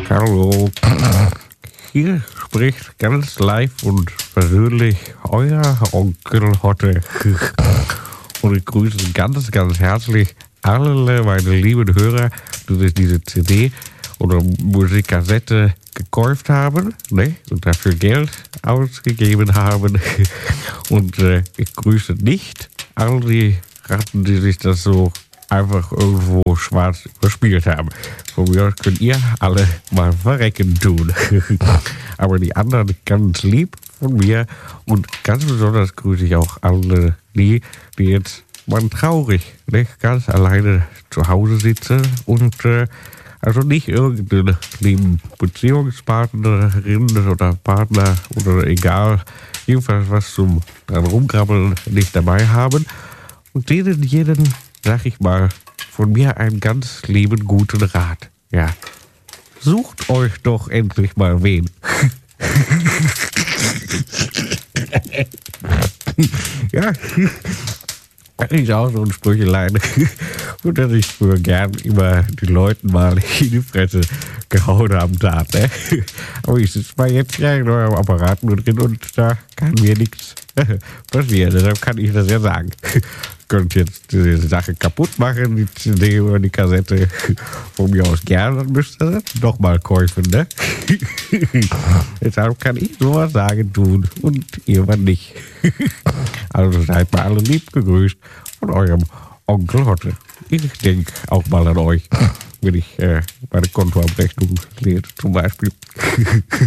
Hallo, hier spricht ganz live und persönlich euer Onkel Hotte. Und ich grüße ganz, ganz herzlich alle meine lieben Hörer, die sich diese CD oder Musikkassette gekauft haben, ne? Und dafür Geld ausgegeben haben. Und ich grüße nicht all die Ratten, die sich das so einfach irgendwo schwarz überspielt haben. Von mir aus könnt ihr alle mal verrecken tun. Aber die anderen ganz lieb von mir. Und ganz besonders grüße ich auch alle die jetzt mal traurig, nicht ganz alleine zu Hause sitzen und also nicht irgendeinen lieben Beziehungspartnerin oder Partner oder egal, jedenfalls was zum dran rumkrabbeln nicht dabei haben. Und denen jeden, sag ich mal, von mir einen ganz lieben guten Rat. Ja, sucht euch doch endlich mal wen. Ja, das ist auch so ein Sprüchelein. Und dass ich früher gern immer die Leuten mal in die Fresse gehauen haben tat. Ne? Aber ich sitze mal jetzt ja in eurem Apparat nur drin und da kann mir nichts passieren. Deshalb kann ich das ja sagen. Könnt jetzt diese Sache kaputt machen, die CD oder die Kassette. Von mir aus gerne, dann müsst ihr das nochmal kaufen, ne? Deshalb kann ich sowas sagen tun und irgendwann nicht. Also seid mal alle lieb gegrüßt von eurem Onkel Hotte. Ich denke auch mal an euch, wenn ich meine Kontoabrechnung lese zum Beispiel.